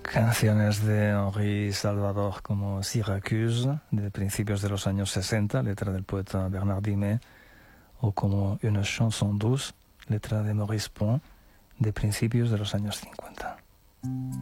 Canciones de Henri Salvador como Syracuse, de principios de los años 60, letra del poeta Bernard Dimet, o como Une chanson douce, letra de Maurice Pont, de principios de los años 50.